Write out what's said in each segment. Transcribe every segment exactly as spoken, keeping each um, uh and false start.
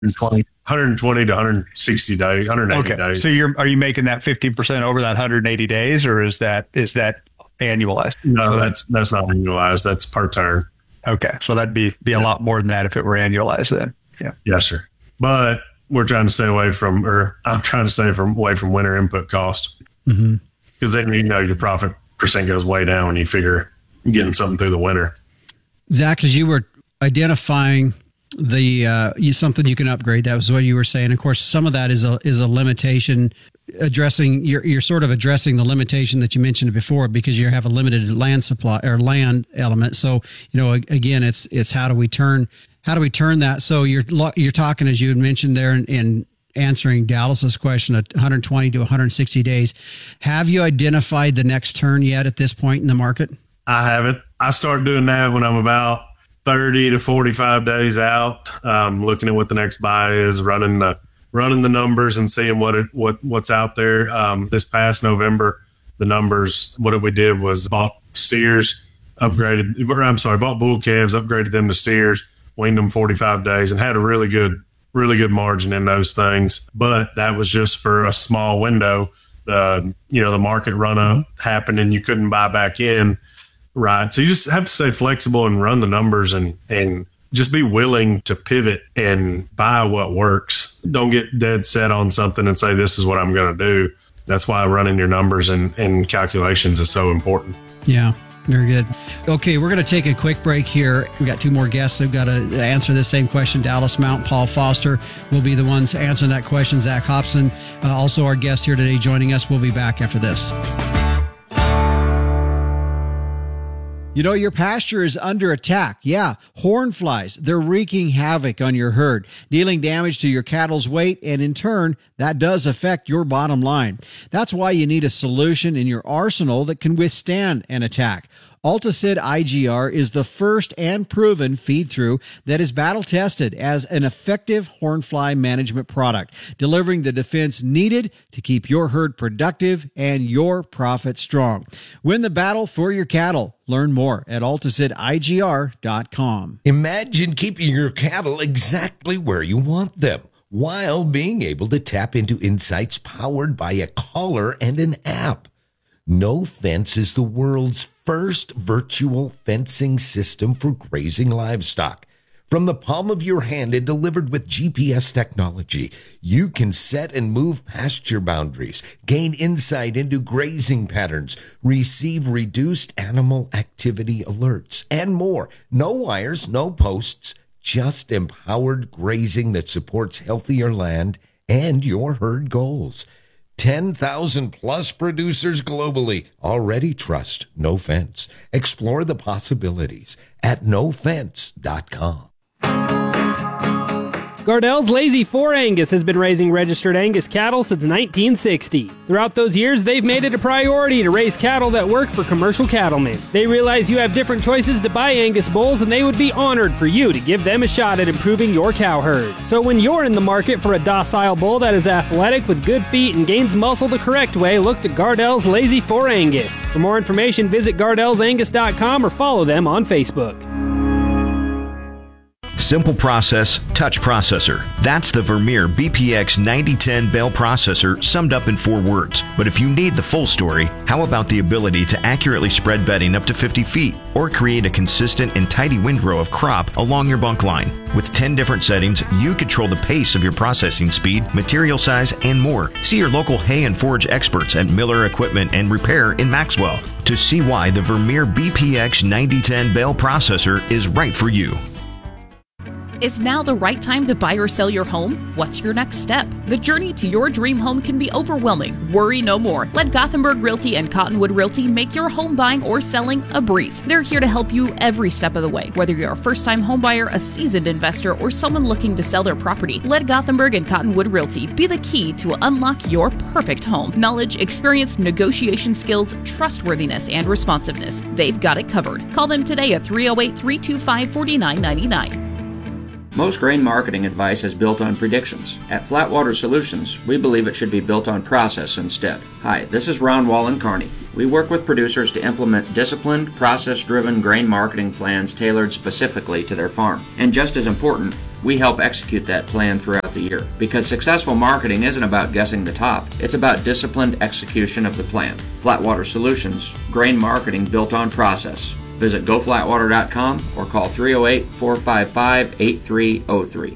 one hundred twenty to one hundred sixty days, one hundred eighty okay. days. So you're, are you making that fifteen percent over that one hundred eighty days, or is that, is that annualized? No, that's, that's not annualized. That's per turn. Okay. So that'd be, be a yeah. lot more than that if it were annualized then. Yeah. Yes, sir. But we're trying to stay away from, or I'm trying to stay from away from winter input cost. Mm-hmm. Because then, you know, your profit percent goes way down when you figure you're getting something through the winter. Zach, as you were identifying the uh, something you can upgrade, that was what you were saying. Of course, some of that is a is a limitation. Addressing you're you're sort of addressing the limitation that you mentioned before because you have a limited land supply or land element. So you know, again, it's it's how do we turn how do we turn that? So you're you're talking, as you had mentioned there, in, in answering Dallas's question at one hundred twenty to one hundred sixty days. Have you identified the next turn yet at this point in the market? I haven't. I start doing that when I'm about thirty to forty-five days out, um, looking at what the next buy is, running the running the numbers and seeing what it, what what's out there. Um, this past November, the numbers, what we did was bought steers, upgraded. Or I'm sorry, bought bull calves, upgraded them to steers, weaned them forty-five days, and had a really good. really good margin in those things. But that was just for a small window. The, you know, the market run up happened and you couldn't buy back in. Right. So you just have to stay flexible and run the numbers and, and just be willing to pivot and buy what works. Don't get dead set on something and say, this is what I'm going to do. That's why running your numbers and, and calculations is so important. Yeah. Very good. Okay, we're going to take a quick break here. We've got two more guests that have got to answer this same question. Dallas Mount, Paul Foster will be the ones answering that question. Zach Hobson, uh, also our guest here today, joining us. We'll be back after this. You know, your pasture is under attack. Yeah, horn flies. They're wreaking havoc on your herd, dealing damage to your cattle's weight, and in turn, that does affect your bottom line. That's why you need a solution in your arsenal that can withstand an attack. Alticid I G R is the first and proven feed-through that is battle-tested as an effective hornfly management product, delivering the defense needed to keep your herd productive and your profit strong. Win the battle for your cattle. Learn more at alticid I G R dot com. Imagine keeping your cattle exactly where you want them, while being able to tap into insights powered by a collar and an app. No Fence is the world's first virtual fencing system for grazing livestock. From the palm of your hand and delivered with G P S technology, you can set and move pasture boundaries, gain insight into grazing patterns, receive reduced animal activity alerts, and more. No wires, no posts, just empowered grazing that supports healthier land and your herd goals. ten thousand plus producers globally already trust No Fence. Explore the possibilities at no fence dot com. Gardell's Lazy four Angus has been raising registered Angus cattle since nineteen sixty. Throughout those years, they've made it a priority to raise cattle that work for commercial cattlemen. They realize you have different choices to buy Angus bulls, and they would be honored for you to give them a shot at improving your cow herd. So when you're in the market for a docile bull that is athletic with good feet and gains muscle the correct way, look to Gardell's Lazy four Angus. For more information, visit gardells angus dot com or follow them on Facebook. Simple process, touch processor. That's the Vermeer B P X ninety ten bale processor summed up in four words. But if you need the full story, how about the ability to accurately spread bedding up to fifty feet or create a consistent and tidy windrow of crop along your bunk line? With ten different settings, you control the pace of your processing speed, material size, and more. See your local hay and forage experts at Miller Equipment and Repair in Maxwell to see why the Vermeer B P X ninety ten bale processor is right for you. Is now the right time to buy or sell your home? What's your next step? The journey to your dream home can be overwhelming. Worry no more. Let Gothenburg Realty and Cottonwood Realty make your home buying or selling a breeze. They're here to help you every step of the way. Whether you're a first-time homebuyer, a seasoned investor, or someone looking to sell their property, let Gothenburg and Cottonwood Realty be the key to unlock your perfect home. Knowledge, experience, negotiation skills, trustworthiness, and responsiveness. They've got it covered. Call them today at three oh eight, three two five, four nine nine nine. Most grain marketing advice is built on predictions. At Flatwater Solutions, we believe it should be built on process instead. Hi, this is Ron Wallen-Carney. We work with producers to implement disciplined, process-driven grain marketing plans tailored specifically to their farm. And just as important, We help execute that plan throughout the year, because successful marketing isn't about guessing the top, it's about disciplined execution of the plan. Flatwater Solutions, grain marketing built on process. Visit go flatwater dot com or call three oh eight, four five five, eight three oh three.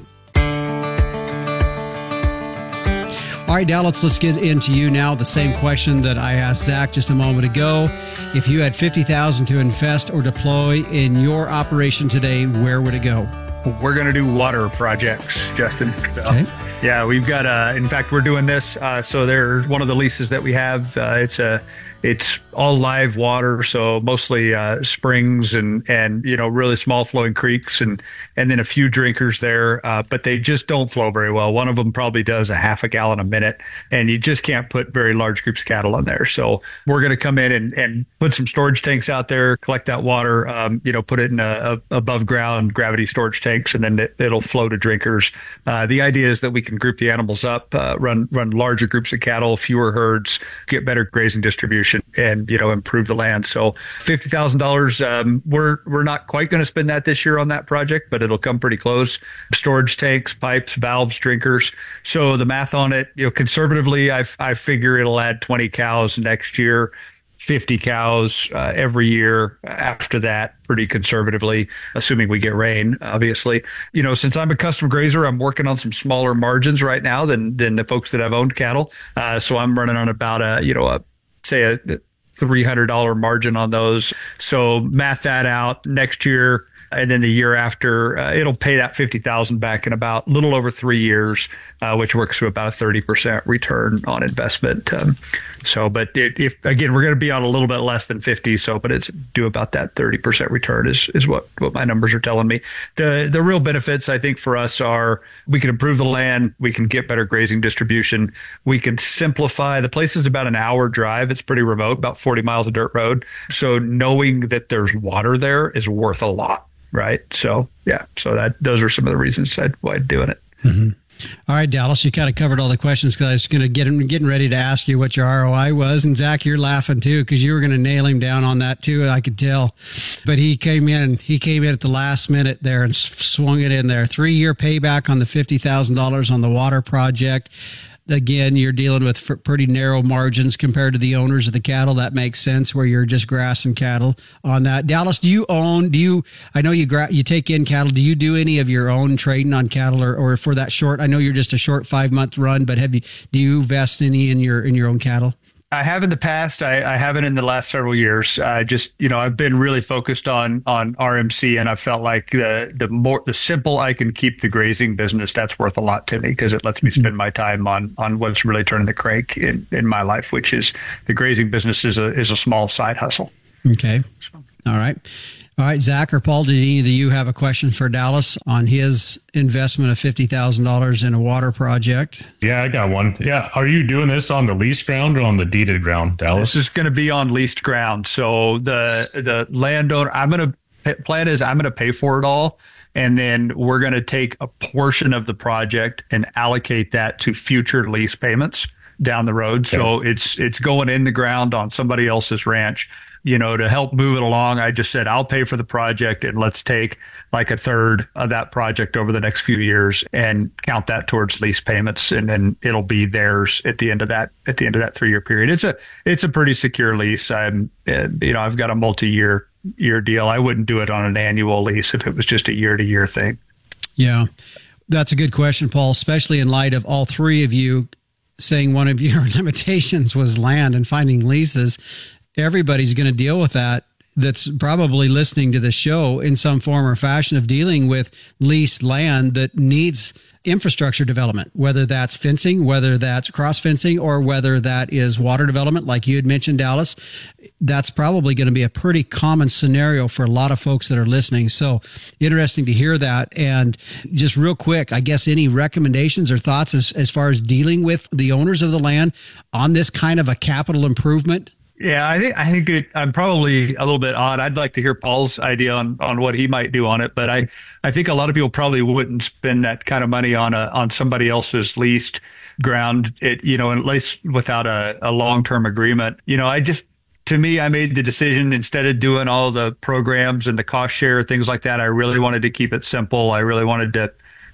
All right, Dallas, let's get into you now. The same question that I asked Zach just a moment ago. If you had fifty thousand dollars to invest or deploy in your operation today, where would it go? We're going to do water projects, Justin. So, Okay. yeah, we've got, uh, in fact, we're doing this. Uh, so they're one of the leases that we have. Uh, it's a, it's all live water. So mostly, uh, springs and, and, you know, really small flowing creeks and, and then a few drinkers there. Uh, but they just don't flow very well. One of them probably does a half a gallon a minute, and you just can't put very large groups of cattle in there. So we're going to come in and, and put some storage tanks out there, collect that water, um, you know, put it in a, a above ground gravity storage tanks, and then it, it'll flow to drinkers. Uh, the idea is that we can group the animals up, uh, run, run larger groups of cattle, fewer herds, get better grazing distribution, and, you know, improve the land. So fifty thousand dollars, um, we're, we're not quite going to spend that this year on that project, but it'll come pretty close. Storage tanks, pipes, valves, drinkers. So the math on it, you know, conservatively, I, I figure it'll add twenty cows next year, fifty cows uh, every year after that, pretty conservatively, assuming we get rain, obviously. You know, since I'm a custom grazer, I'm working on some smaller margins right now than, than the folks that have owned cattle. Uh, so I'm running on about a, you know, a, say a three hundred dollars margin on those. So math that out next year. And then the year after, uh, it'll pay that fifty thousand back in about a little over three years, uh, which works to about a thirty percent return on investment. Um, so, but it, if, again, we're going to be on a little bit less than fifty. So, but it's due about that thirty percent return is, is what, what my numbers are telling me. The, the real benefits, I think, for us are we can improve the land. We can get better grazing distribution. We can simplify. The place is about an hour drive. It's pretty remote, about forty miles of dirt road. So knowing that there's water there is worth a lot. Right. So, yeah. So that those are some of the reasons I'd, why I'm doing it. Mm-hmm. All right, Dallas, you kind of covered all the questions because I was going to get him getting ready to ask you what your R O I was. And Zach, you're laughing too because you were going to nail him down on that too. I could tell. But he came in, he came in at the last minute there and swung it in there. Three year payback on the fifty thousand dollars on the water project. Again, you're dealing with pretty narrow margins compared to the owners of the cattle. That makes sense where you're just grass and cattle on that. Dallas, do you own, do you, I know you gra- you take in cattle. Do you do any of your own trading on cattle or, or for that short? I know you're just a short five month run, but have you, do you invest any in your, in your own cattle? I have in the past. I, I haven't in the last several years. I just, you know, I've been really focused on on R M C, and I felt like the the more the simple I can keep the grazing business, that's worth a lot to me because it lets me spend my time on on what's really turning the crank in, in my life, which is the grazing business is a is a small side hustle. Okay. So. All right. All right, Zach or Paul, did any of you have a question for Dallas on his investment of fifty thousand dollars in a water project? Yeah, I got one. Yeah. Are you doing this on the leased ground or on the deeded ground, Dallas? This is going to be on leased ground. So the the landowner, I'm going to, plan is I'm going to pay for it all. And then we're going to take a portion of the project and allocate that to future lease payments down the road. Okay. So it's it's going in the ground on somebody else's ranch. You know, to help move it along, I just said, I'll pay for the project and let's take like a third of that project over the next few years and count that towards lease payments. And then it'll be theirs at the end of that, at the end of that three year period. It's a, it's a pretty secure lease. I'm, you know, I've got a multi-year year deal. I wouldn't do it on an annual lease if it was just a year to year thing. Yeah, that's a good question, Paul, especially in light of all three of you saying one of your limitations was land and finding leases. Everybody's going to deal with that that's probably listening to the show in some form or fashion of dealing with leased land that needs infrastructure development, whether that's fencing, whether that's cross fencing, or whether that is water development, like you had mentioned, Dallas. That's probably going to be a pretty common scenario for a lot of folks that are listening. So interesting to hear that. And just real quick, I guess any recommendations or thoughts as, as far as dealing with the owners of the land on this kind of a capital improvement? Yeah, I think I think it, I'm probably a little bit odd. I'd like to hear Paul's idea on, on what he might do on it, but I, I think a lot of people probably wouldn't spend that kind of money on a on somebody else's leased ground. It you know, at least without a, a long term agreement. You know, I just to me, I made the decision instead of doing all the programs and the cost share things like that. I really wanted to keep it simple. I really wanted to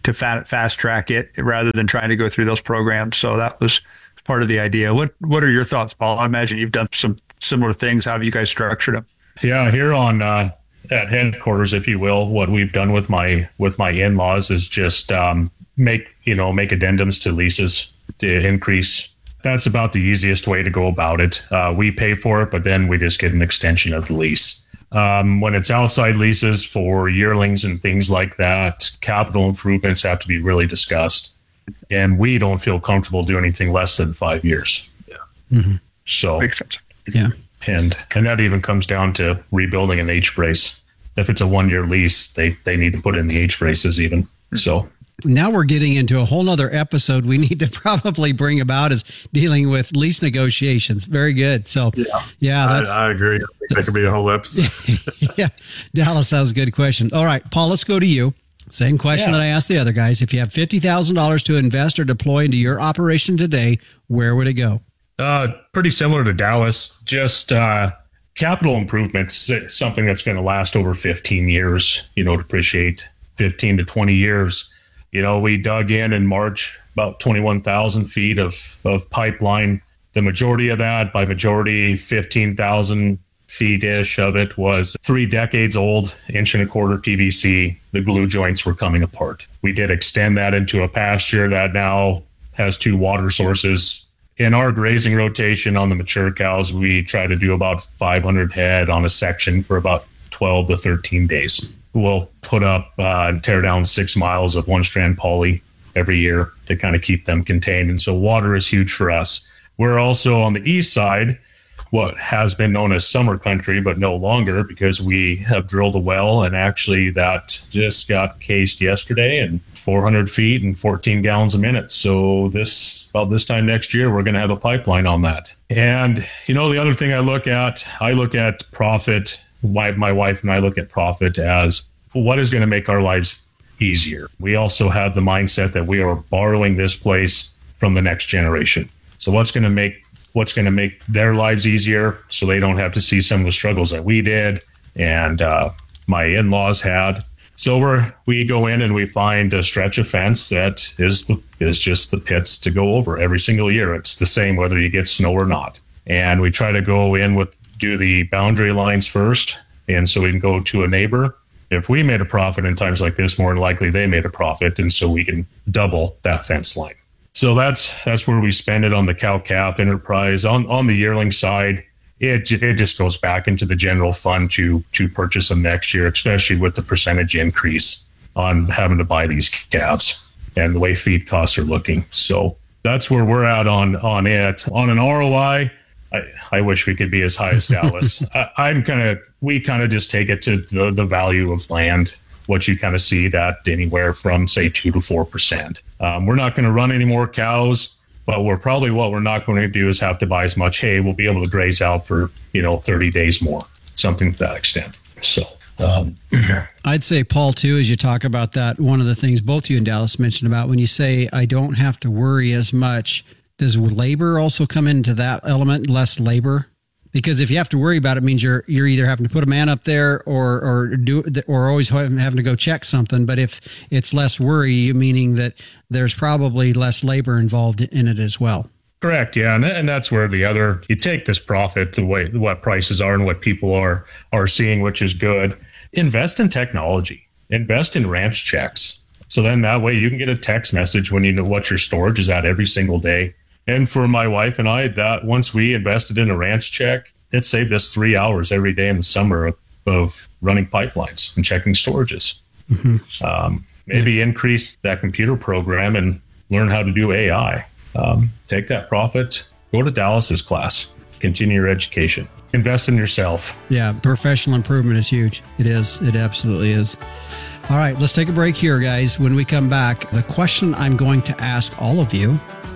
to fa- fast track it rather than trying to go through those programs. So that was part of the idea. What What are your thoughts, Paul? I imagine you've done some similar things. How have you guys structured them? Yeah, here on uh, at headquarters, if you will, what we've done with my with my in-laws is just um, make you know make addendums to leases to increase. That's about the easiest way to go about it. Uh, we pay for it, but then we just get an extension of the lease. Um, when it's outside leases for yearlings and things like that, capital improvements have to be really discussed. And we don't feel comfortable doing anything less than five years. Yeah. Mm-hmm. So, makes sense. Yeah. And and that even comes down to rebuilding an H brace. If it's a one year lease, they, they need to put in the H braces even. So now we're getting into a whole nother episode we need to probably bring about is dealing with lease negotiations. Very good. So yeah, yeah that's, I, I agree. I think that could be a whole episode. Yeah. Dallas, that was a good question. All right, Paul, let's go to you. Same question Yeah. that I asked the other guys. If you have fifty thousand dollars to invest or deploy into your operation today, where would it go? Uh, pretty similar to Dallas, just uh, capital improvements, something that's going to last over fifteen years, you know, depreciate fifteen to twenty years. You know, we dug in in March about twenty-one thousand feet of, of pipeline. The majority of that, by majority, fifteen thousand feet-ish of it was three decades old, inch and a quarter P V C. The glue joints were coming apart. We did extend that into a pasture that now has two water sources. In our grazing rotation on the mature cows, we try to do about five hundred head on a section for about twelve to thirteen days. We'll put up uh, and tear down six miles of one strand poly every year to kind of keep them contained. And so water is huge for us. We're also on the east side, what has been known as summer country, but no longer, because we have drilled a well, and actually that just got cased yesterday, and four hundred feet and fourteen gallons a minute. So this, about this time next year, we're going to have a pipeline on that. And, you know, the other thing I look at, I look at profit. My, my wife and I look at profit as what is going to make our lives easier. We also have the mindset that we are borrowing this place from the next generation. So what's going to make what's going to make their lives easier so they don't have to see some of the struggles that we did and uh, my in-laws had. So we're, we go in and we find a stretch of fence that is is just the pits to go over every single year. It's the same whether you get snow or not. And we try to go in with, do the boundary lines first, and so we can go to a neighbor. If we made a profit in times like this, more than likely they made a profit, and so we can double that fence line. So that's that's where we spend it on the cow-calf enterprise. On on the yearling side, it it just goes back into the general fund to to purchase them next year, especially with the percentage increase on having to buy these calves and the way feed costs are looking. So that's where we're at on on it. On an R O I, I, I wish we could be as high as Dallas. I, I'm kind of we kind of just take it to the the value of land. What you kind of see that anywhere from, say, two to four percent. Um, we're not going to run any more cows, but we're probably what we're not going to do is have to buy as much hay. We'll be able to graze out for, you know, thirty days more, something to that extent. So um, I'd say, Paul, too, as you talk about that, one of the things both you and Dallas mentioned about when you say I don't have to worry as much, does labor also come into that element, less labor? Because if you have to worry about it, it means you're you're either having to put a man up there or or do or always having to go check something. But if it's less worry, meaning that there's probably less labor involved in it as well. Correct. Yeah. And, and that's where the other, you take this profit, the way, what prices are and what people are, are seeing, which is good. Invest in technology, invest in ranch checks. So then that way you can get a text message when you know what your storage is at every single day. And for my wife and I, that once we invested in a ranch check, it saved us three hours every day in the summer of, of running pipelines and checking storages. Mm-hmm. Um, maybe yeah. increase that computer program and learn how to do A I. Um, take that profit, go to Dallas's class, continue your education, invest in yourself. Yeah, professional improvement is huge. It is. It absolutely is. All right, let's take a break here, guys. When we come back, the question I'm going to ask all of you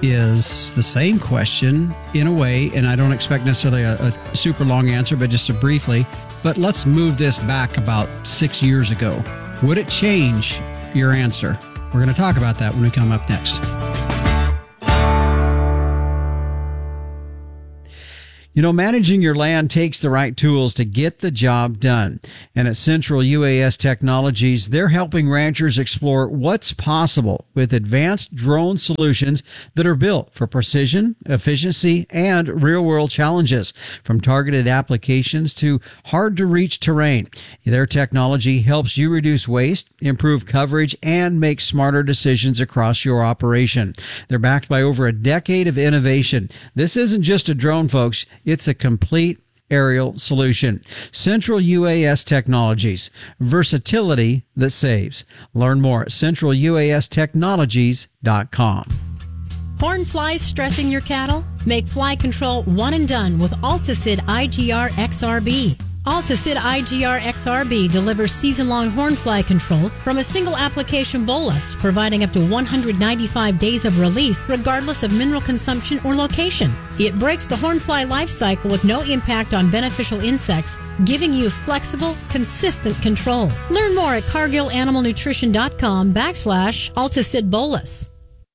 is the same question in a way, and I don't expect necessarily a, a super long answer, but just a briefly. But let's move this back about six years ago. Would it change your answer? We're going to talk about that when we come up next. You know, managing your land takes the right tools to get the job done. And at Central U A S Technologies, they're helping ranchers explore what's possible with advanced drone solutions that are built for precision, efficiency, and real-world challenges, from targeted applications to hard-to-reach terrain. Their technology helps you reduce waste, improve coverage, and make smarter decisions across your operation. They're backed by over a decade of innovation. This isn't just a drone, folks. It's a complete aerial solution. Central U A S Technologies. Versatility that saves. Learn more at central U A S technologies dot com. Horn flies stressing your cattle? Make fly control one and done with Alticid I G R X R B. Alticid I G R X R B delivers season-long horn fly control from a single application bolus, providing up to one hundred ninety-five days of relief regardless of mineral consumption or location. It breaks the horn fly life cycle with no impact on beneficial insects, giving you flexible, consistent control. Learn more at cargill animal nutrition dot com backslash Alticid bolus.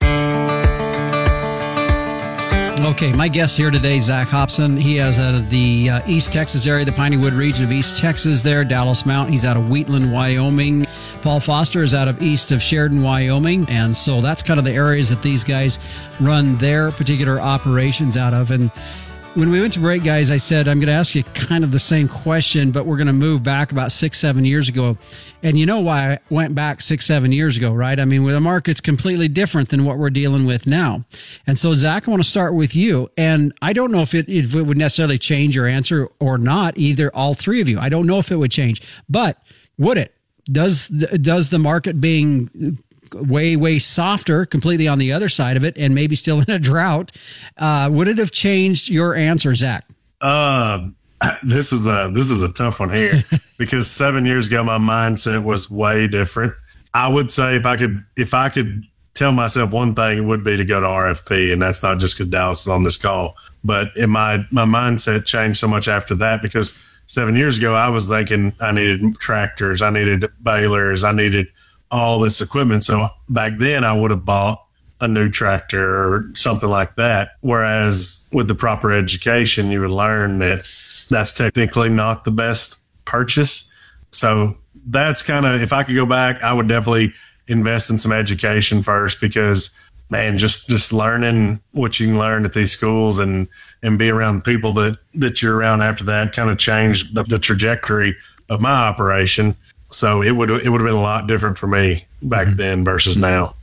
Okay, my guest here today, Zach Hobson. He is out of the uh, East Texas area, the Piney Wood region of East Texas there, Dallas Mountain. He's out of Wheatland, Wyoming. Paul Foster is out of east of Sheridan, Wyoming. And so that's kind of the areas that these guys run their particular operations out of. And when we went to break, guys, I said, I'm going to ask you kind of the same question, but we're going to move back about six, seven years ago. And you know why I went back six, seven years ago, right? I mean, the market's completely different than what we're dealing with now. And so, Zach, I want to start with you. And I don't know if it, if it would necessarily change your answer or not, either all three of you. I don't know if it would change, but would it? Does, does the market being way, way softer, completely on the other side of it, and maybe still in a drought, uh, would it have changed your answer, Zach? Um, this is a this is a tough one here because seven years ago my mindset was way different. I would say if I could if I could tell myself one thing, it would be to go to R F P, and that's not just because Dallas is on this call, but in my my mindset changed so much after that because seven years ago I was thinking I needed tractors, I needed balers, I needed all this equipment. So back then I would have bought a new tractor or something like that. Whereas with the proper education, you would learn that that's technically not the best purchase. So that's kind of, if I could go back, I would definitely invest in some education first because, man, just, just learning what you can learn at these schools and, and be around people that, that you're around after that kind of changed the, the trajectory of my operation. So it would it would have been a lot different for me back mm-hmm. then versus now.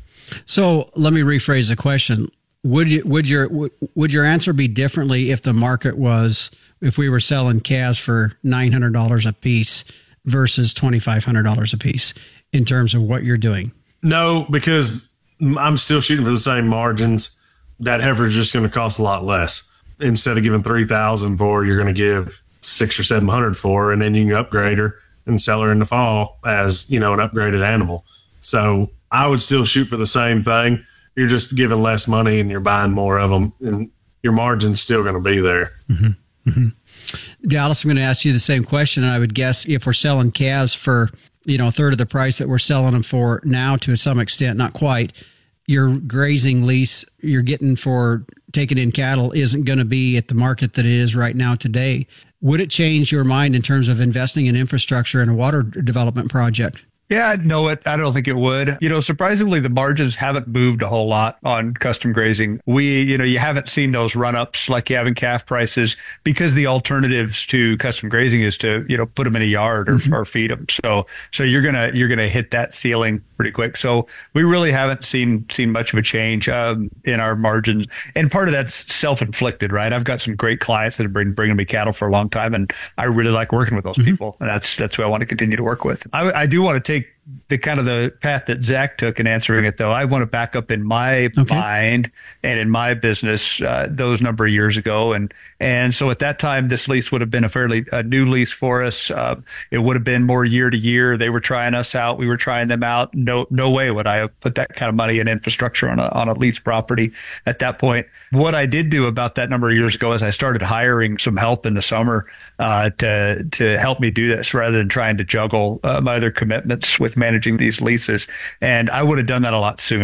So let me rephrase the question: Would you, would your would your answer be differently if the market was if we were selling calves for nine hundred dollars a piece versus twenty five hundred dollars a piece in terms of what you're doing? No, because I'm still shooting for the same margins. That heifer is just going to cost a lot less. Instead of giving three thousand for, you're going to give six or seven hundred for, and then you can upgrade her and sell her in the fall as, you know, an upgraded animal. So I would still shoot for the same thing. You're just giving less money and you're buying more of them, and your margin's still going to be there. Mm-hmm. Mm-hmm. Dallas, I'm going to ask you the same question. And I would guess if we're selling calves for, you know, a third of the price that we're selling them for now, to some extent, not quite, your grazing lease you're getting for taking in cattle isn't going to be at the market that it is right now today. Would it change your mind in terms of investing in infrastructure and a water development project? Yeah, no, it, I don't think it would. You know, surprisingly, the margins haven't moved a whole lot on custom grazing. We, you know, you haven't seen those run-ups like you have in calf prices because the alternatives to custom grazing is to, you know, put them in a yard or, mm-hmm. or feed them. So, so you're gonna you're gonna hit that ceiling pretty quick. So we really haven't seen seen much of a change um, in our margins, and part of that's self-inflicted, right? I've got some great clients that have been bringing me cattle for a long time, and I really like working with those mm-hmm. people, and that's that's who I want to continue to work with. I, I do want to take the kind of the path that Zach took in answering it, though. I want to back up in my okay. mind and in my business uh, those number of years ago. And and so at that time, this lease would have been a fairly a new lease for us. Uh, it would have been more year to year. They were trying us out. We were trying them out. No no way would I have put that kind of money in infrastructure on a, on a lease property at that point. What I did do about that number of years ago is I started hiring some help in the summer uh, to, to help me do this rather than trying to juggle uh, my other commitments with managing these leases. And I would have done that a lot sooner.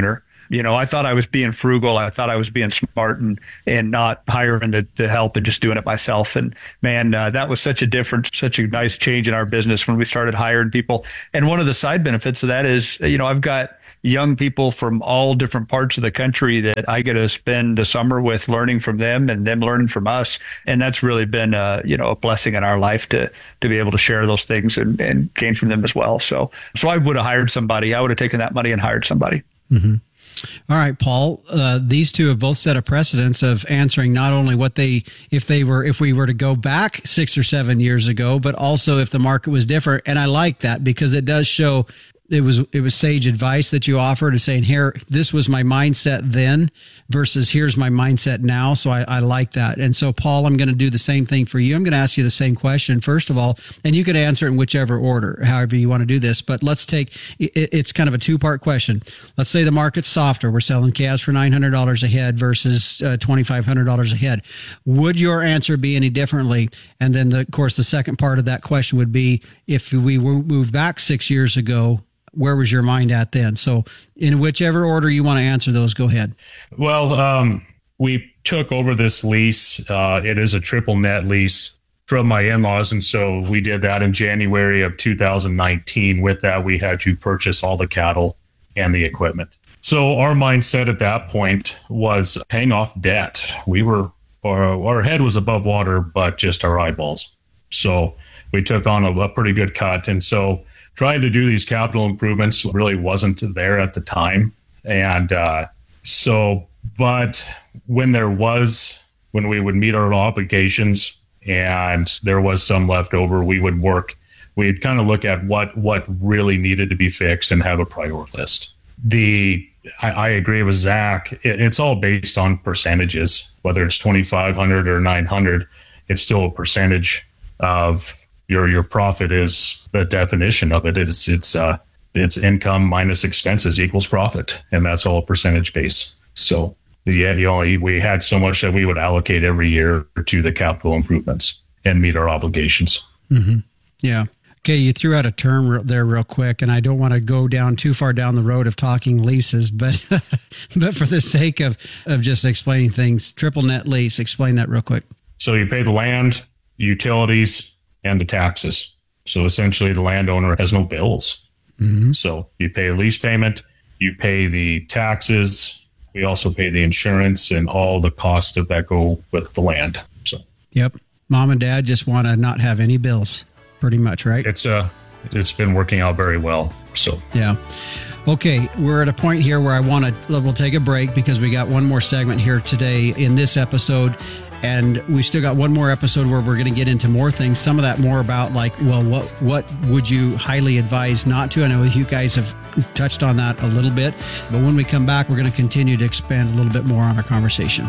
You know, I thought I was being frugal. I thought I was being smart and, and not hiring the, the help and just doing it myself. And man, uh, that was such a difference, such a nice change in our business when we started hiring people. And one of the side benefits of that is, you know, I've got young people from all different parts of the country that I get to spend the summer with, learning from them and them learning from us. And that's really been, uh, you know, a blessing in our life to, to be able to share those things and, and gain from them as well. So, so I would have hired somebody. I would have taken that money and hired somebody. Mm-hmm. All right, Paul, uh, these two have both set a precedence of answering not only what they, if they were, if we were to go back six or seven years ago, but also if the market was different. And I like that because it does show it was, it was sage advice that you offered to saying, here, this was my mindset then versus here's my mindset now. So I, I like that. And so, Paul, I'm going to do the same thing for you. I'm going to ask you the same question, first of all, and you can answer in whichever order, however you want to do this. But let's take, it, it's kind of a two part question. Let's say the market's softer. We're selling calves for nine hundred dollars a head versus uh, twenty-five hundred dollars a head. Would your answer be any differently? And then, the, of course, the second part of that question would be, if we moved back six years ago, where was your mind at then? So in whichever order you want to answer those, go ahead. Well, um, we took over this lease. Uh, it is a triple net lease from my in-laws. And so we did that in January of two thousand nineteen. With that, we had to purchase all the cattle and the equipment. So our mindset at that point was paying off debt. We were, our, our head was above water, but just our eyeballs. So we took on a, a pretty good cut. And so trying to do these capital improvements really wasn't there at the time. And uh, so, but when there was, when we would meet our obligations and there was some left over, we would work, we'd kind of look at what, what really needed to be fixed and have a priority list. The, I, I agree with Zach. It, it's all based on percentages, whether it's twenty-five hundred or nine hundred, it's still a percentage of your, your profit is the definition of it. It's, it's, uh, it's income minus expenses equals profit. And that's all percentage base. So yeah, you know, we had so much that we would allocate every year to the capital improvements and meet our obligations. Mm-hmm. Yeah. Okay, you threw out a term there real quick, and I don't want to go down too far down the road of talking leases, but but for the sake of, of just explaining things, triple net lease, explain that real quick. So you pay the land, utilities, and the taxes. So essentially the landowner has no bills. Mm-hmm. So you pay a lease payment, you pay the taxes, we also pay the insurance and all the costs of that go with the land. So yep, mom and dad just want to not have any bills. Pretty much, right? It's uh, it's been working out very well. So yeah. Okay, we're at a point here where I want to, we'll take a break because we got one more segment here today in this episode. And we've still got one more episode where we're going to get into more things. Some of that more about like, well, what what would you highly advise not to? I know you guys have touched on that a little bit. But when we come back, we're going to continue to expand a little bit more on our conversation.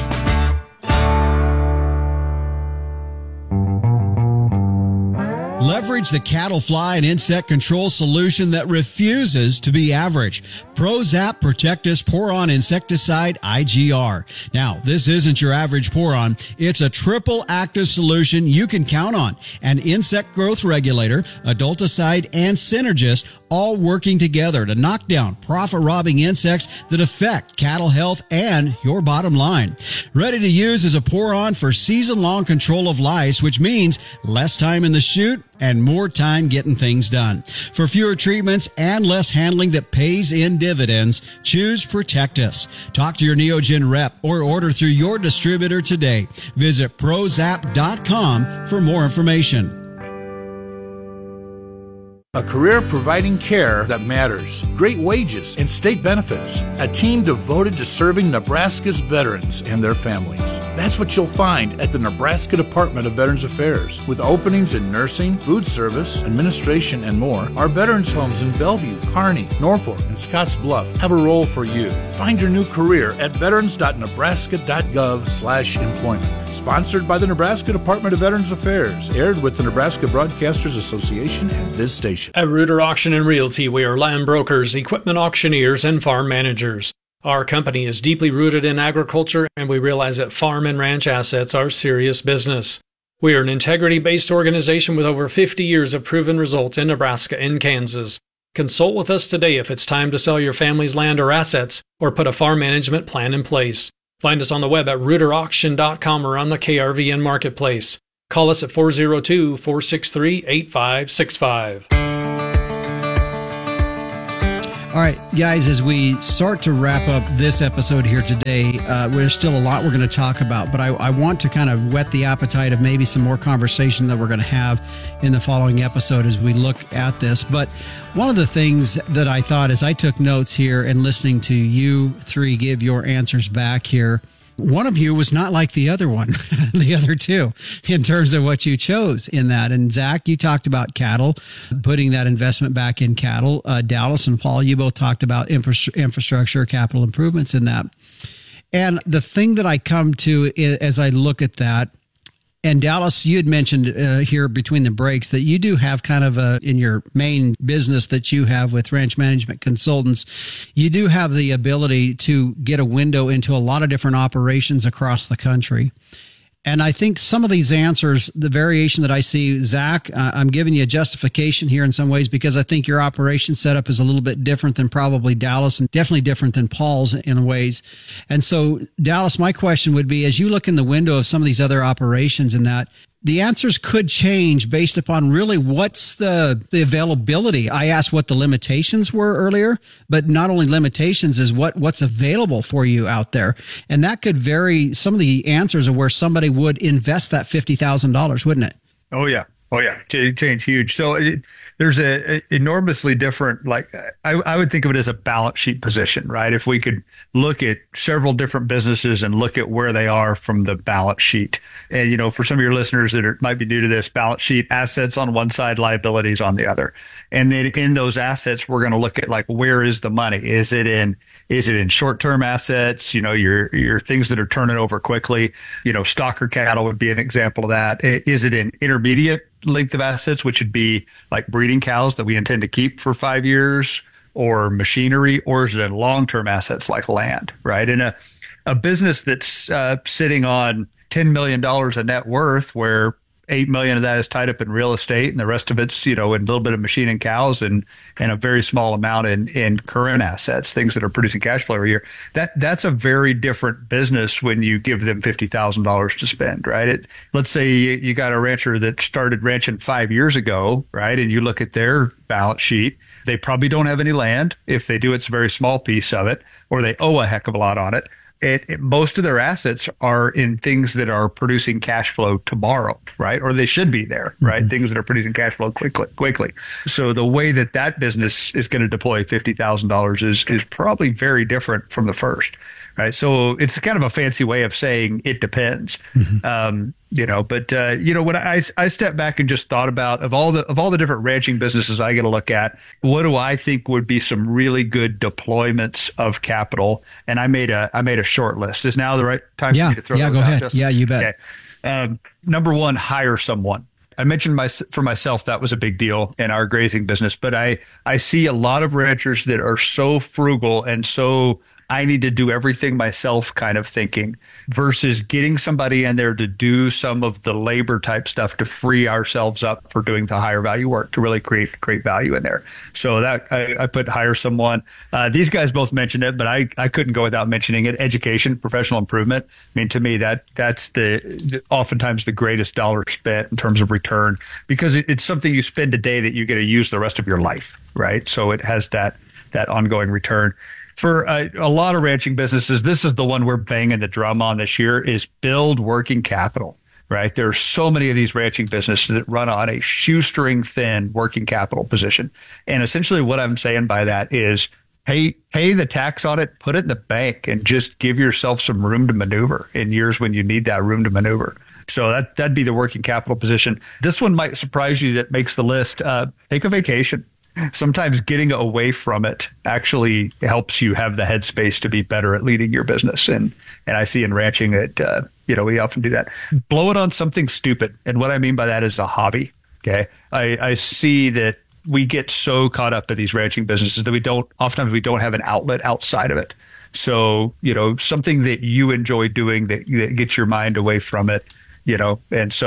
Leverage the cattle fly and insect control solution that refuses to be average. ProZap Protectus Pour-On Insecticide I G R. Now, this isn't your average pour-on. It's a triple active solution you can count on. An insect growth regulator, adulticide, and synergist all working together to knock down profit-robbing insects that affect cattle health and your bottom line. Ready to use as a pour-on for season-long control of lice, which means less time in the chute and more time getting things done. For fewer treatments and less handling that pays in dividends, choose Protectus. Talk to your Neogen rep or order through your distributor today. Visit prozap dot com for more information. A career providing care that matters, great wages, and state benefits. A team devoted to serving Nebraska's veterans and their families. That's what you'll find at the Nebraska Department of Veterans Affairs. With openings in nursing, food service, administration, and more, our veterans homes in Bellevue, Kearney, Norfolk, and Scotts Bluff have a role for you. Find your new career at veterans dot nebraska dot gov slash employment. Sponsored by the Nebraska Department of Veterans Affairs. Aired with the Nebraska Broadcasters Association and this station. At Reuter Auction and Realty, we are land brokers, equipment auctioneers, and farm managers. Our company is deeply rooted in agriculture, and we realize that farm and ranch assets are serious business. We are an integrity-based organization with over fifty years of proven results in Nebraska and Kansas. Consult with us today if it's time to sell your family's land or assets or put a farm management plan in place. Find us on the web at rooter auction dot com or on the K R V N Marketplace. Call us at four oh two, four six three, eight five six five. All right, guys, as we start to wrap up this episode here today, uh, there's still a lot we're going to talk about, but I, I want to kind of whet the appetite of maybe some more conversation that we're going to have in the following episode as we look at this. But one of the things that I thought as I took notes here and listening to you three give your answers back here, one of you was not like the other one, the other two, in terms of what you chose in that. And Zach, you talked about cattle, putting that investment back in cattle. Uh, Dallas and Paul, you both talked about infra- infrastructure, capital improvements in that. And the thing that I come to as I look at that, and Dallas, you had mentioned uh, here between the breaks that you do have kind of a, in your main business that you have with Ranch Management Consultants, you do have the ability to get a window into a lot of different operations across the country. And I think some of these answers, the variation that I see, Zach, uh, I'm giving you a justification here in some ways because I think your operation setup is a little bit different than probably Dallas and definitely different than Paul's in ways. And so, Dallas, my question would be, as you look in the window of some of these other operations and that, the answers could change based upon really what's the, the availability. I asked what the limitations were earlier, but not only limitations is what, what's available for you out there. And that could vary some of the answers of where somebody would invest that fifty thousand dollars, wouldn't it? Oh, yeah. Oh, yeah. Change, change huge. So it, there's a, a enormously different, like I, I would think of it as a balance sheet position, right? If we could look at several different businesses and look at where they are from the balance sheet. And, you know, for some of your listeners that are, might be new to this, balance sheet, assets on one side, liabilities on the other. And then in those assets, we're going to look at like, where is the money? Is it in, is it in short-term assets? You know, your, your things that are turning over quickly, you know, stocker cattle would be an example of that. Is it in intermediate length of assets, which would be like breeding cows that we intend to keep for five years or machinery, or is it in long-term assets like land, right? In a, a business that's uh, sitting on ten million dollars of net worth where eight million of that is tied up in real estate and the rest of it's, you know, in a little bit of machine and cows and, and a very small amount in, in current assets, things that are producing cash flow every year. That, that's a very different business when you give them fifty thousand dollars to spend, right? It, let's say you, you got a rancher that started ranching five years ago, right? And you look at their balance sheet, they probably don't have any land. If they do, it's a very small piece of it, or they owe a heck of a lot on it. It, it, most of their assets are in things that are producing cash flow tomorrow, right? Or they should be there, right? Mm-hmm. Things that are producing cash flow quickly, quickly. So the way that that business is going to deploy fifty thousand dollars is, is probably very different from the first, right? So it's kind of a fancy way of saying it depends. Mm-hmm. Um, you know, but, uh, you know, when I, I stepped back and just thought about of all the, of all the different ranching businesses I get to look at, what do I think would be some really good deployments of capital? And I made a, I made a short list. Is now the right time yeah, for me to throw yeah, those go out? ahead. Justin? Yeah, you bet. Okay. Um, number one, hire someone. I mentioned my, for myself, that was a big deal in our grazing business, but I, I see a lot of ranchers that are so frugal and so I need to do everything myself kind of thinking versus getting somebody in there to do some of the labor type stuff to free ourselves up for doing the higher value work to really create create value in there. So that I, I put hire someone. Uh, these guys both mentioned it, but I, I couldn't go without mentioning it. Education, professional improvement. I mean, to me, that that's the, the oftentimes the greatest dollar spent in terms of return because it, it's something you spend a day that you get to use the rest of your life, right? So it has that that ongoing return. For a, a lot of ranching businesses, this is the one we're banging the drum on this year is build working capital, right? There are so many of these ranching businesses that run on a shoestring thin working capital position. And essentially what I'm saying by that is pay, pay the tax on it, put it in the bank and just give yourself some room to maneuver in years when you need that room to maneuver. So that, that'd be the working capital position. This one might surprise you that makes the list. Uh, take a vacation. Sometimes getting away from it actually helps you have the headspace to be better at leading your business. And, and I see in ranching that, uh, you know, we often do that. Blow it on something stupid. And what I mean by that is a hobby. Okay. I, I see that we get so caught up in these ranching businesses that we don't, oftentimes we don't have an outlet outside of it. So, you know, something that you enjoy doing that, that gets your mind away from it, you know, and so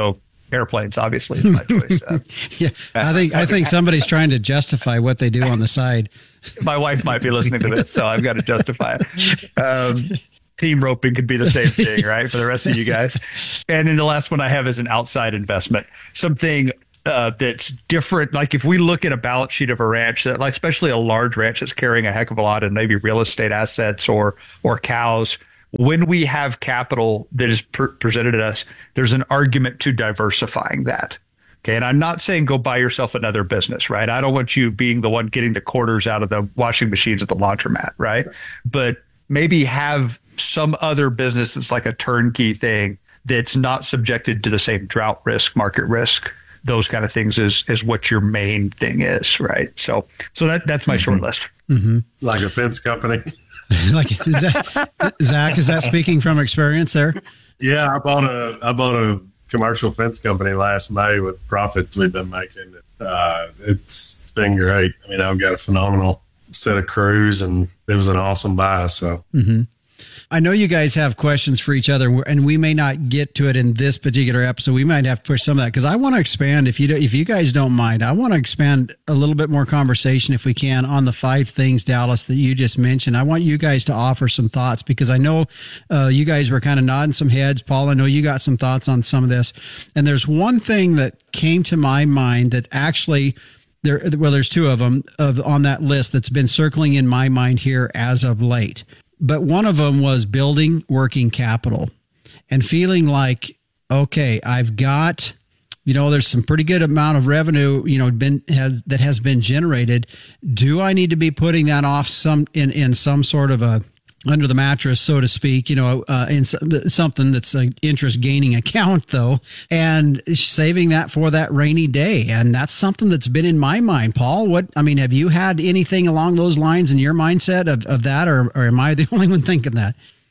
airplanes, obviously, is my choice. Uh, yeah, I think I think somebody's trying to justify what they do on the side. My wife might be listening to this, so I've got to justify it. Um, team roping could be the same thing, right, for the rest of you guys. And then the last one I have is an outside investment, something uh, that's different. Like if we look at a balance sheet of a ranch, that, like especially a large ranch that's carrying a heck of a lot of maybe real estate assets or or cows. When we have capital that is per- presented to us, there's an argument to diversifying that. Okay. And I'm not saying go buy yourself another business, right? I don't want you being the one getting the quarters out of the washing machines at the laundromat, right? But maybe have some other business that's like a turnkey thing that's not subjected to the same drought risk, market risk, those kind of things is, is what your main thing is, right? So, so that, that's my mm-hmm. short list. Mm-hmm. Like a fence company. Like is that, Zach, is that speaking from experience there? Yeah, I bought a I bought a commercial fence company last May with profits we've been making. Uh, it's, it's been great. I mean, I've got a phenomenal set of crews, and it was an awesome buy. So. Mm-hmm. I know you guys have questions for each other, and we may not get to it in this particular episode. We might have to push some of that because I want to expand. If you do, if you guys don't mind, I want to expand a little bit more conversation, if we can, on the five things, Dallas, that you just mentioned. I want you guys to offer some thoughts because I know uh, you guys were kind of nodding some heads. Paul, I know you got some thoughts on some of this, and there's one thing that came to my mind that actually. There, well, there's two of them of, on that list that's been circling in my mind here as of late. But one of them was building working capital and feeling like, okay, I've got, you know, there's some pretty good amount of revenue, you know, been has that has been generated. Do I need to be putting that off some in, in some sort of a under the mattress, so to speak, you know, uh, in something that's an interest gaining account though, and saving that for that rainy day. And that's something that's been in my mind. Paul, what, I mean, have you had anything along those lines in your mindset of, of that, or, or am I the only one thinking that?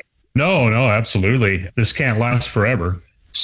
No, no, absolutely. This can't last forever.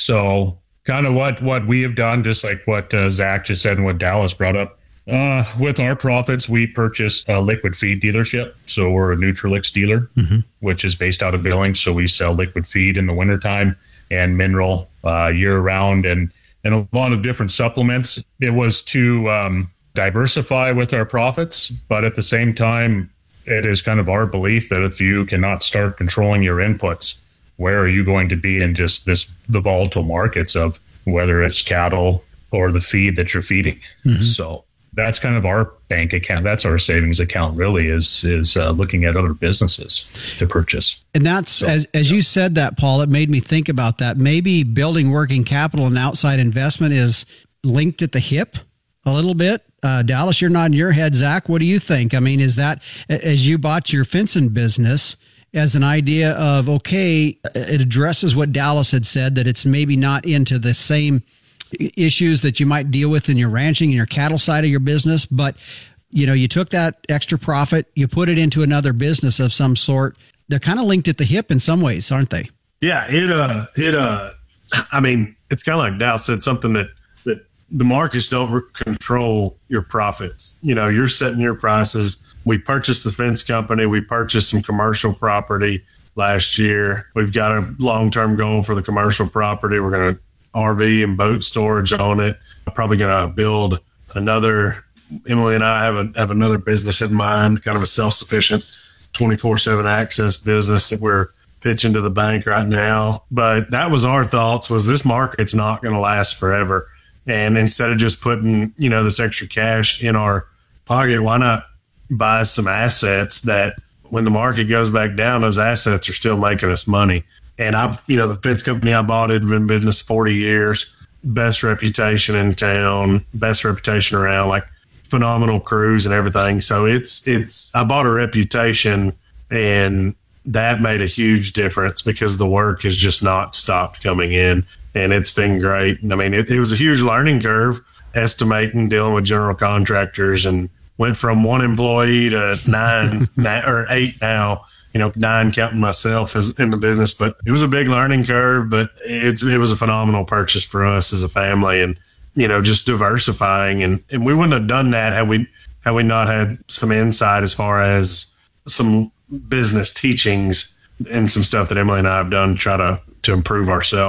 So kind of what, what we have done, just like what uh, Zach just said and what Dallas brought up, Uh, with our profits, we purchased a liquid feed dealership. So we're a Nutrilix dealer, mm-hmm. which is based out of Billings. So we sell liquid feed in the wintertime and mineral uh, year round and, and a lot of different supplements. It was to um, diversify with our profits. But at the same time, it is kind of our belief that if you cannot start controlling your inputs, where are you going to be in just this the volatile markets of whether it's cattle or the feed that you're feeding? Mm-hmm. So that's kind of our bank account. That's our savings account really is, is uh, looking at other businesses to purchase. And that's, so, as, as yeah. you said that, Paul, it made me think about that. Maybe building working capital and outside investment is linked at the hip a little bit. Uh, Dallas, you're nodding your head. Zach, what do you think? I mean, is that as you bought your fencing business as an idea of, okay, it addresses what Dallas had said, that it's maybe not into the same issues that you might deal with in your ranching and your cattle side of your business, but you know, you took that extra profit, you put it into another business of some sort. They're kind of linked at the hip in some ways, aren't they? Yeah, it uh, it uh, I mean, it's kind of like Dal said, something that that the markets don't re- control your profits. You know, you're setting your prices. We purchased the fence company. We purchased some commercial property last year. We've got a long-term goal for the commercial property. We're going to R V and boat storage on it. I'm probably going to build another. Emily and I have a, have another business in mind, kind of a self-sufficient twenty-four seven access business that we're pitching to the bank right now. But that was our thoughts, was this market's not going to last forever. And instead of just putting, you know, this extra cash in our pocket, why not buy some assets that when the market goes back down, those assets are still making us money. And I, you know, the fence company I bought had been in business forty years, best reputation in town, best reputation around, like phenomenal crews and everything. So it's, it's, I bought a reputation, and that made a huge difference because the work has just not stopped coming in, and it's been great. I mean, it, it was a huge learning curve, estimating, dealing with general contractors, and went from one employee to nine, nine or eight now. You know, nine counting myself as in the business, but it was a big learning curve, but it's, it was a phenomenal purchase for us as a family, and, you know, just diversifying. And, and we wouldn't have done that had we, had we not had some insight as far as some business teachings and some stuff that Emily and I have done to try to, to improve ourselves.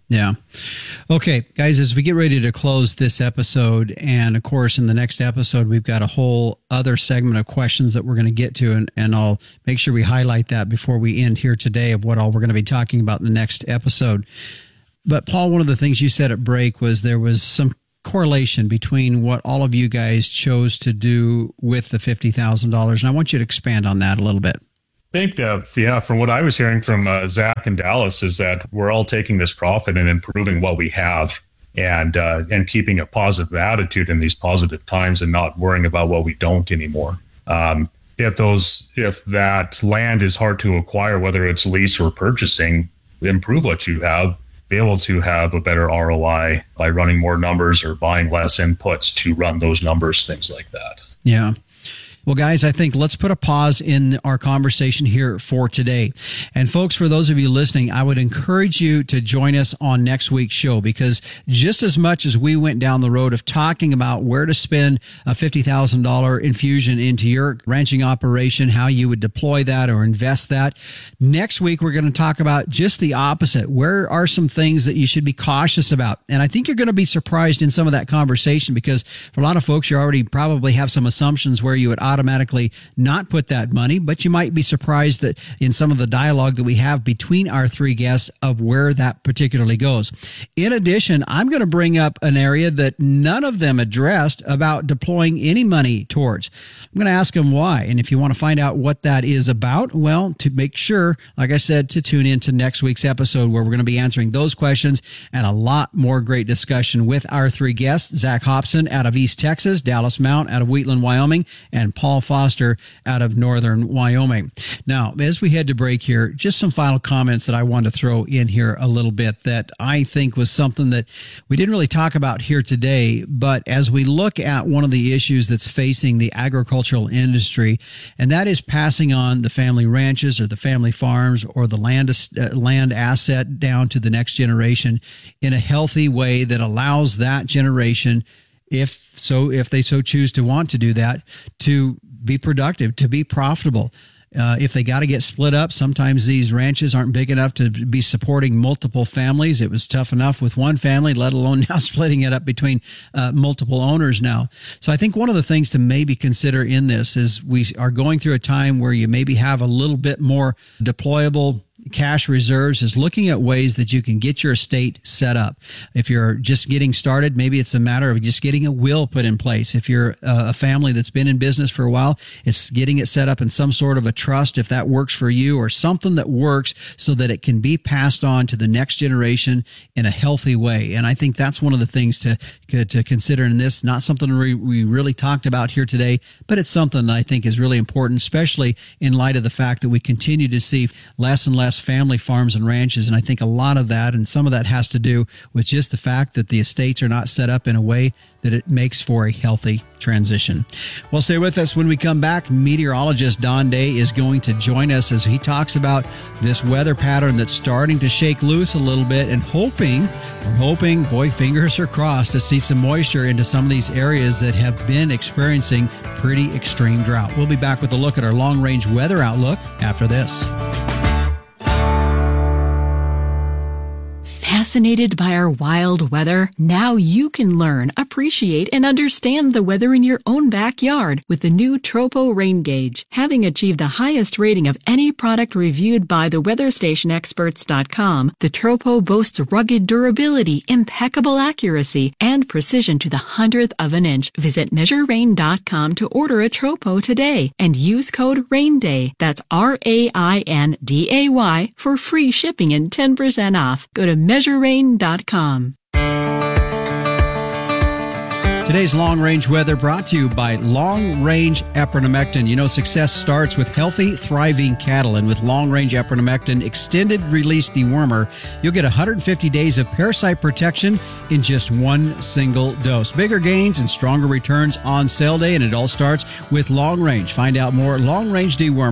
Yeah. Okay, guys, as we get ready to close this episode, and of course, in the next episode, we've got a whole other segment of questions that we're going to get to, and, and I'll make sure we highlight that before we end here today of what all we're going to be talking about in the next episode. But Paul, one of the things you said at break was there was some correlation between what all of you guys chose to do with the fifty thousand dollars, and I want you to expand on that a little bit. I think that, yeah, from what I was hearing from uh, Zach in Dallas is that we're all taking this profit and improving what we have and uh, and keeping a positive attitude in these positive times and not worrying about what we don't anymore. Um, if those, if that land is hard to acquire, whether it's lease or purchasing, improve what you have, be able to have a better R O I by running more numbers or buying less inputs to run those numbers, things like that. Yeah. Well, guys, I think let's put a pause in our conversation here for today. And folks, for those of you listening, I would encourage you to join us on next week's show, because just as much as we went down the road of talking about where to spend a fifty thousand dollars infusion into your ranching operation, how you would deploy that or invest that, next week we're going to talk about just the opposite. Where are some things that you should be cautious about? And I think you're going to be surprised in some of that conversation, because for a lot of folks, you already probably have some assumptions where you would automatically not put that money, but you might be surprised that in some of the dialogue that we have between our three guests of where that particularly goes. In addition, I'm going to bring up an area that none of them addressed about deploying any money towards. I'm going to ask them why. And if you want to find out what that is about, well, to make sure, like I said, to tune in to next week's episode where we're going to be answering those questions and a lot more great discussion with our three guests, Zach Hobson out of East Texas, Dallas Mount out of Wheatland, Wyoming, and Paul Foster out of Northern Wyoming. Now, as we head to break here, just some final comments that I want to throw in here a little bit that I think was something that we didn't really talk about here today, but as we look at one of the issues that's facing the agricultural industry, and that is passing on the family ranches or the family farms or the land, uh, land asset down to the next generation in a healthy way that allows that generation, if so, if they so choose to want to do that, to be productive, to be profitable. Uh, if they got to get split up, sometimes these ranches aren't big enough to be supporting multiple families. It was tough enough with one family, let alone now splitting it up between uh, multiple owners now. So I think one of the things to maybe consider in this is we are going through a time where you maybe have a little bit more deployable cash reserves, is looking at ways that you can get your estate set up. If you're just getting started, maybe it's a matter of just getting a will put in place. If you're a family that's been in business for a while, it's getting it set up in some sort of a trust, if that works for you, or something that works so that it can be passed on to the next generation in a healthy way. And I think that's one of the things to to consider in this. Not something we, we really talked about here today, but it's something that I think is really important, especially in light of the fact that we continue to see less and less family farms and ranches. And I think a lot of that, and some of that has to do with just the fact that the estates are not set up in a way that it makes for a healthy transition. Well, stay with us. When we come back, meteorologist Don Day is going to join us as he talks about this weather pattern that's starting to shake loose a little bit, and hoping, we're hoping, boy, fingers are crossed, to see some moisture into some of these areas that have been experiencing pretty extreme drought. We'll be back with a look at our long-range weather outlook after this. Fascinated by our wild weather? Now you can learn, appreciate, and understand the weather in your own backyard with the new Tropo Rain Gauge. Having achieved the highest rating of any product reviewed by the weather station experts dot com, the Tropo boasts rugged durability, impeccable accuracy, and precision to the hundredth of an inch. Visit measure rain dot com to order a Tropo today and use code RAINDAY, that's R A I N D A Y, for free shipping and ten percent off. Go to measure rain dot com. Today's Long Range Weather brought to you by Long Range Epronamectin. You know, success starts with healthy, thriving cattle. And with Long Range Epronamectin Extended Release Dewormer, you'll get one hundred fifty days of parasite protection in just one single dose. Bigger gains and stronger returns on sale day, and it all starts with Long Range. Find out more at long range dewormer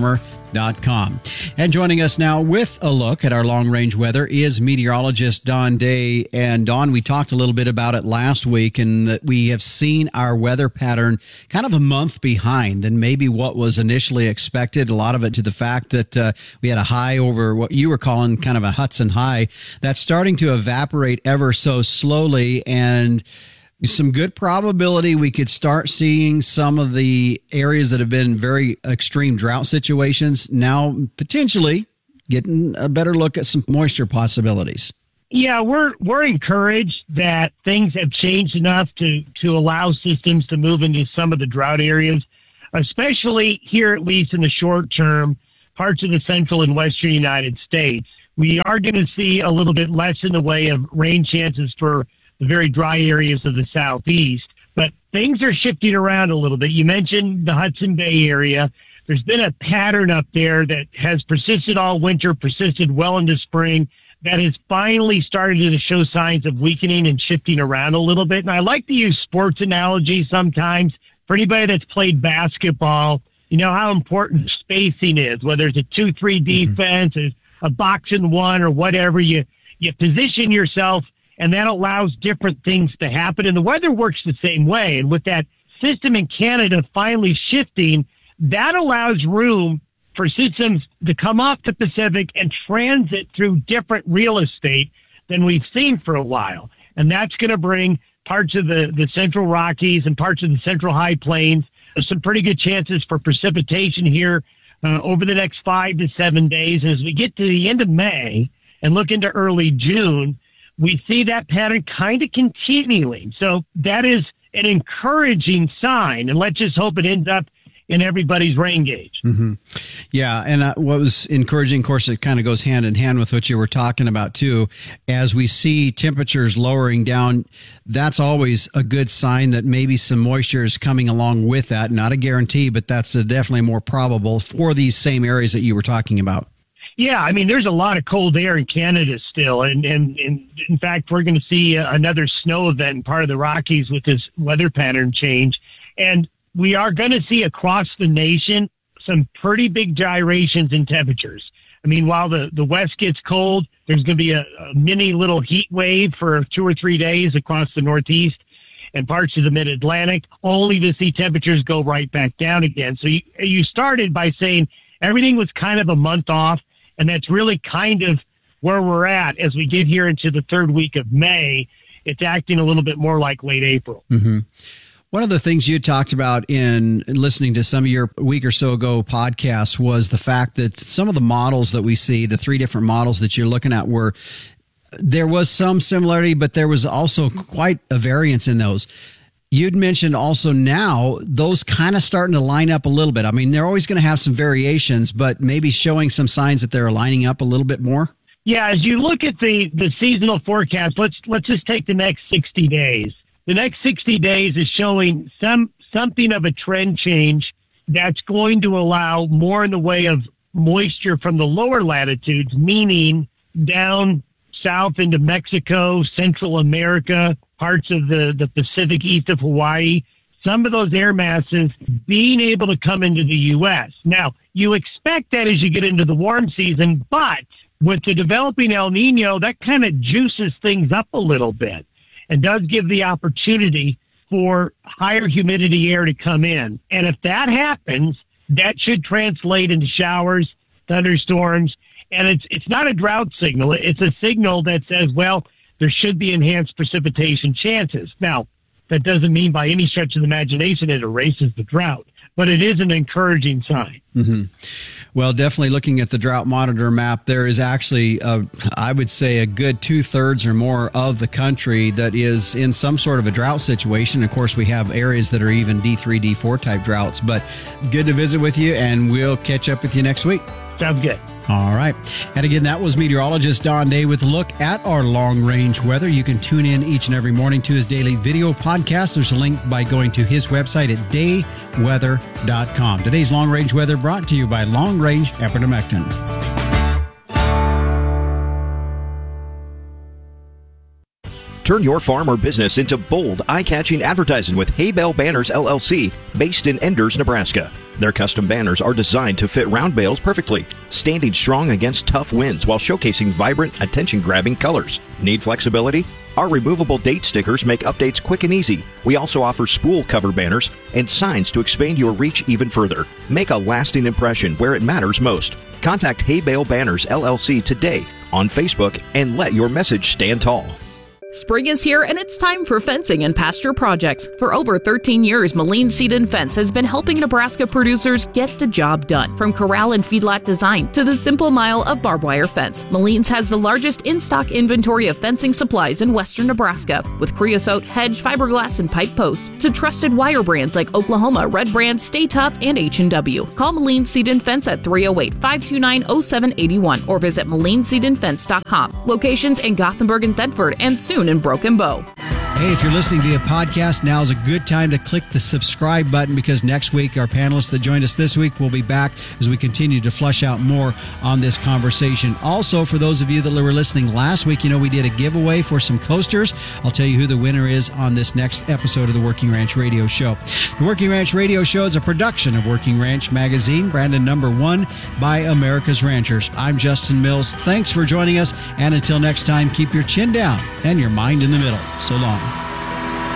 dot com. And joining us now with a look at our long-range weather is meteorologist Don Day. And Don, we talked a little bit about it last week, and that we have seen our weather pattern kind of a month behind than maybe what was initially expected. A lot of it to the fact that uh, we had a high over what you were calling kind of a Hudson high that's starting to evaporate ever so slowly, and some good probability we could start seeing some of the areas that have been very extreme drought situations now potentially getting a better look at some moisture possibilities. Yeah, we're we're encouraged that things have changed enough to to allow systems to move into some of the drought areas, especially here, at least in the short term, parts of the central and western United States. We are going to see a little bit less in the way of rain chances for the very dry areas of the southeast, but things are shifting around a little bit. You mentioned the Hudson Bay area. There's been a pattern up there that has persisted all winter, persisted well into spring, that has finally started to show signs of weakening and shifting around a little bit. And I like to use sports analogies sometimes. For anybody that's played basketball, you know how important spacing is, whether it's a two three defense, mm-hmm. a box and one, or whatever. You, you position yourself, and that allows different things to happen. And the weather works the same way. And with that system in Canada finally shifting, that allows room for systems to come off the Pacific and transit through different real estate than we've seen for a while. And that's going to bring parts of the, the Central Rockies and parts of the Central High Plains some pretty good chances for precipitation here uh, over the next five to seven days. And as we get to the end of May and look into early June, we see that pattern kind of continuing. So that is an encouraging sign, and let's just hope it ends up in everybody's rain gauge. Mm-hmm. Yeah, and uh, what was encouraging, of course, it kind of goes hand in hand with what you were talking about, too. As we see temperatures lowering down, that's always a good sign that maybe some moisture is coming along with that. Not a guarantee, but that's uh, definitely more probable for these same areas that you were talking about. Yeah, I mean, there's a lot of cold air in Canada still. And, and, and in fact, we're going to see another snow event in part of the Rockies with this weather pattern change. And we are going to see across the nation some pretty big gyrations in temperatures. I mean, while the, the West gets cold, there's going to be a, a mini little heat wave for two or three days across the Northeast and parts of the Mid-Atlantic, only to see temperatures go right back down again. So you, you started by saying everything was kind of a month off. And that's really kind of where we're at as we get here into the third week of May. It's acting a little bit more like late April. Mm-hmm. One of the things you talked about in listening to some of your week or so ago podcasts was the fact that some of the models that we see, the three different models that you're looking at, were there was some similarity, but there was also quite a variance in those. You'd mentioned also now those kind of starting to line up a little bit. I mean, they're always going to have some variations, but maybe showing some signs that they're lining up a little bit more. Yeah, as you look at the, the seasonal forecast, let's let's just take the next sixty days. The next sixty days is showing some something of a trend change that's going to allow more in the way of moisture from the lower latitudes, meaning down south into Mexico, Central America, parts of the, the Pacific east of Hawaii, some of those air masses being able to come into the U S. Now, you expect that as you get into the warm season, but with the developing El Nino, that kind of juices things up a little bit and does give the opportunity for higher humidity air to come in. And if that happens, that should translate into showers, thunderstorms, and it's it's not a drought signal. It's a signal that says, well, there should be enhanced precipitation chances. Now, that doesn't mean by any stretch of the imagination it erases the drought, but it is an encouraging sign. Mm-hmm. Well, definitely looking at the drought monitor map, there is actually, a, I would say, a good two-thirds or more of the country that is in some sort of a drought situation. Of course, we have areas that are even D three, D four type droughts, but good to visit with you, and we'll catch up with you next week. Sounds good. All right. And again, that was meteorologist Don Day with a look at our long-range weather. You can tune in each and every morning to his daily video podcast. There's a link by going to his website at day weather dot com. Today's long-range weather brought to you by Long Range Epernamectin. Turn your farm or business into bold, eye-catching advertising with Hay Bale Banners, L L C, based in Enders, Nebraska. Their custom banners are designed to fit round bales perfectly, standing strong against tough winds while showcasing vibrant, attention-grabbing colors. Need flexibility? Our removable date stickers make updates quick and easy. We also offer spool cover banners and signs to expand your reach even further. Make a lasting impression where it matters most. Contact Hay Bale Banners, L L C today on Facebook and let your message stand tall. Spring is here and it's time for fencing and pasture projects. For over thirteen years, Moline Seed and Fence has been helping Nebraska producers get the job done. From corral and feedlot design to the simple mile of barbed wire fence, Moline's has the largest in-stock inventory of fencing supplies in western Nebraska. With creosote, hedge, fiberglass, and pipe posts to trusted wire brands like Oklahoma, Red Brand, Stay Tough, and H and W. Call Moline Seed and Fence at three oh eight, five two nine, oh seven eight one or visit moline seed and fence dot com. Locations in Gothenburg and Thetford and soon in Broken Bow. Hey, if you're listening via podcast, now is a good time to click the subscribe button because next week our panelists that joined us this week will be back as we continue to flesh out more on this conversation. Also, for those of you that were listening last week, you know we did a giveaway for some coasters. I'll tell you who the winner is on this next episode of the Working Ranch Radio Show. The Working Ranch Radio Show is a production of Working Ranch Magazine, branded number one by America's Ranchers. I'm Justin Mills. Thanks for joining us, and until next time, keep your chin down and your mind in the middle. So long.